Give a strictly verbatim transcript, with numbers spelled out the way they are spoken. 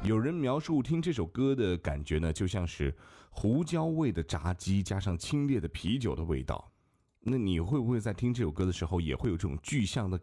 有人描述听这首歌的感觉呢，就像是胡椒味的炸鸡加上清冽的啤酒的味道。那你会不会在听这首歌的时候也会有这种具象的